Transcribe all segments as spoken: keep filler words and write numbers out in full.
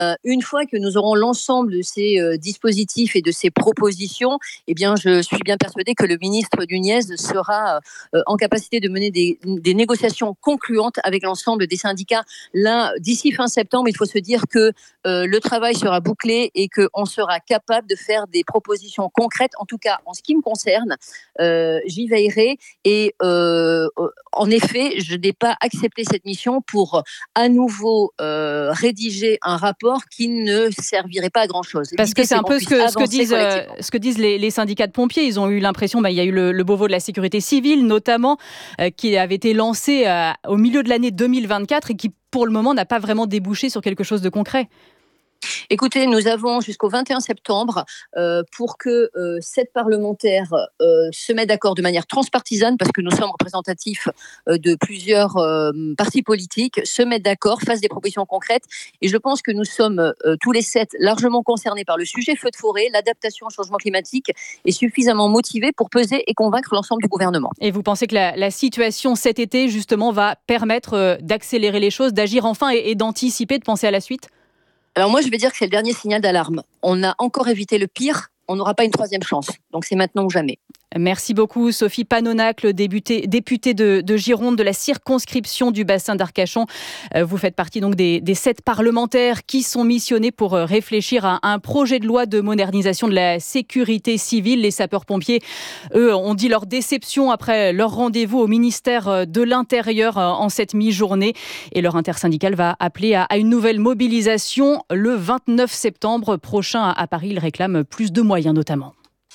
Euh, une fois que nous aurons l'ensemble de ces euh, dispositifs et de ces propositions, eh bien, je suis bien persuadée que le ministre Nunez sera euh, en capacité de mener des, des négociations concluantes avec l'ensemble des syndicats. Là, d'ici fin septembre, il faut se dire que euh, le travail sera bouclé et qu'on sera capable de faire des propositions concrètes. En tout cas, en ce qui me concerne, euh, j'y veillerai. Et euh, en effet, je n'ai pas accepté cette mission pour à nouveau euh, rédiger un rapport qui ne servirait pas à grand-chose. Parce L'idée, que c'est un peu ce que, ce que disent, euh, ce que disent les, les syndicats de pompiers. Ils ont eu l'impression, bah, il y a eu le, le Beauvau de la sécurité civile notamment, euh, qui avait été lancé euh, au milieu de l'année deux mille vingt-quatre et qui pour le moment n'a pas vraiment débouché sur quelque chose de concret. Écoutez, nous avons jusqu'au vingt et un septembre euh, pour que euh, sept parlementaires euh, se mettent d'accord de manière transpartisane, parce que nous sommes représentatifs euh, de plusieurs euh, partis politiques, se mettent d'accord, fassent des propositions concrètes. Et je pense que nous sommes euh, tous les sept largement concernés par le sujet feu de forêt, l'adaptation au changement climatique, et suffisamment motivés pour peser et convaincre l'ensemble du gouvernement. Et vous pensez que la, la situation cet été, justement, va permettre euh, d'accélérer les choses, d'agir enfin et, et d'anticiper, de penser à la suite ? Alors moi, je vais dire que c'est le dernier signal d'alarme. On a encore évité le pire, on n'aura pas une troisième chance. Donc c'est maintenant ou jamais. Merci beaucoup Sophie Panonacle, députée, députée de, de Gironde de la circonscription du bassin d'Arcachon. Vous faites partie donc des, des sept parlementaires qui sont missionnés pour réfléchir à un projet de loi de modernisation de la sécurité civile. Les sapeurs-pompiers, eux, ont dit leur déception après leur rendez-vous au ministère de l'Intérieur en cette mi-journée. Et leur intersyndicale va appeler à, à une nouvelle mobilisation le vingt-neuf septembre prochain à Paris. Ils réclament plus de moyens notamment.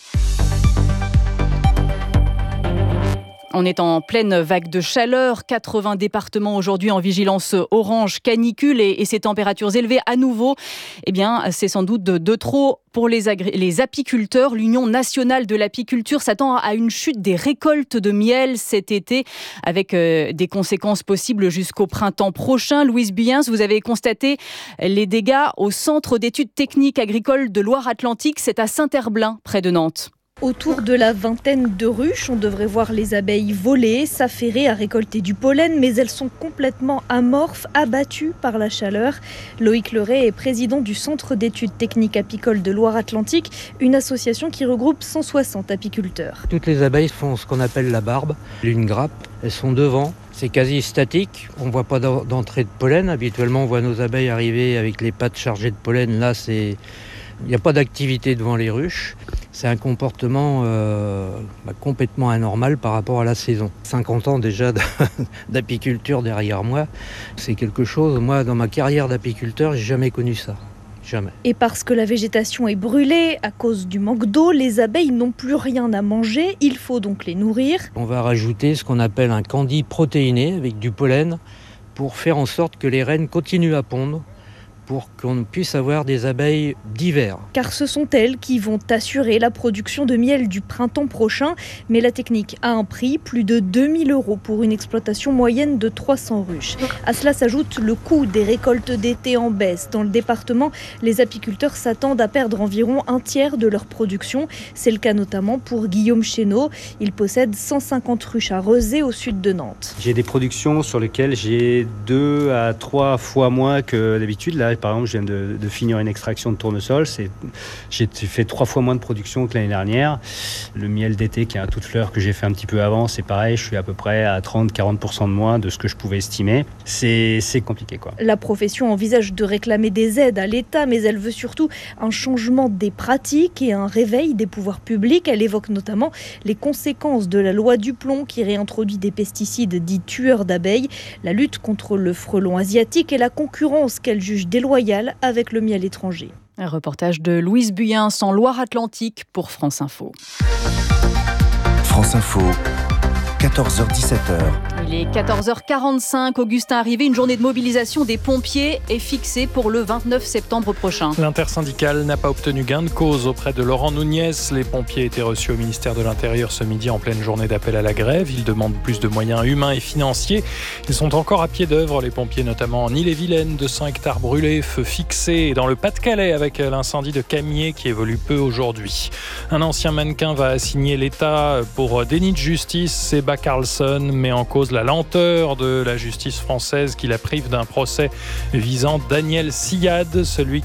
On est en pleine vague de chaleur, quatre-vingts départements aujourd'hui en vigilance orange canicule et, et ces températures élevées à nouveau, eh bien, c'est sans doute de, de trop pour les, agri- les apiculteurs. L'Union nationale de l'apiculture s'attend à une chute des récoltes de miel cet été avec euh, des conséquences possibles jusqu'au printemps prochain. Louise Buyens, vous avez constaté les dégâts au Centre d'études techniques agricoles de Loire-Atlantique, c'est à Saint-Herblain, près de Nantes. Autour de la vingtaine de ruches, on devrait voir les abeilles voler, s'affairer à récolter du pollen, mais elles sont complètement amorphes, abattues par la chaleur. Loïc Leray est président du Centre d'études techniques apicoles de Loire-Atlantique, une association qui regroupe cent soixante apiculteurs. Toutes les abeilles font ce qu'on appelle la barbe, une grappe, elles sont devant. C'est quasi statique, on ne voit pas d'entrée de pollen. Habituellement, on voit nos abeilles arriver avec les pattes chargées de pollen. Là, c'est... il n'y a pas d'activité devant les ruches. C'est un comportement euh, bah, complètement anormal par rapport à la saison. cinquante ans déjà d'apiculture derrière moi, c'est quelque chose, moi, dans ma carrière d'apiculteur, j'ai jamais connu ça. Jamais. Et parce que la végétation est brûlée à cause du manque d'eau, les abeilles n'ont plus rien à manger, il faut donc les nourrir. On va rajouter ce qu'on appelle un candy protéiné avec du pollen pour faire en sorte que les reines continuent à pondre, pour qu'on puisse avoir des abeilles d'hiver. Car ce sont elles qui vont assurer la production de miel du printemps prochain. Mais la technique a un prix, plus de deux mille euros pour une exploitation moyenne de trois cents ruches. À cela s'ajoute le coût des récoltes d'été en baisse. Dans le département, les apiculteurs s'attendent à perdre environ un tiers de leur production. C'est le cas notamment pour Guillaume Chénaud. Il possède cent cinquante ruches à Rezé au sud de Nantes. J'ai des productions sur lesquelles j'ai deux à trois fois moins que d'habitude. Là, par exemple, je viens de, de finir une extraction de tournesol. C'est, j'ai fait trois fois moins de production que l'année dernière. Le miel d'été, qui est un tout de fleur que j'ai fait un petit peu avant, c'est pareil. Je suis à peu près à trente à quarante pour cent de moins de ce que je pouvais estimer. C'est, c'est compliqué, quoi. La profession envisage de réclamer des aides à l'État, mais elle veut surtout un changement des pratiques et un réveil des pouvoirs publics. Elle évoque notamment les conséquences de la loi Duplon qui réintroduit des pesticides dits tueurs d'abeilles, la lutte contre le frelon asiatique et la concurrence qu'elle juge déloyale avec le miel étranger. Un reportage de Louise Buyens en Loire-Atlantique pour France Info. France Info, quatorze heures dix-sept. Il est quatorze heures quarante-cinq. Augustin Arrivé, une journée de mobilisation des pompiers est fixée pour le vingt-neuf septembre prochain. L'intersyndicale n'a pas obtenu gain de cause auprès de Laurent Nunez. Les pompiers étaient reçus au ministère de l'Intérieur ce midi en pleine journée d'appel à la grève. Ils demandent plus de moyens humains et financiers. Ils sont encore à pied d'œuvre, les pompiers, notamment en Ille-et-Vilaine, de cent hectares brûlés, feu fixé, et dans le Pas-de-Calais avec l'incendie de Camier qui évolue peu aujourd'hui. Un ancien mannequin va assigner l'État pour déni de justice. Seba Carlson met en cause la lenteur de la justice française qui la prive d'un procès visant Daniel Sillade, celui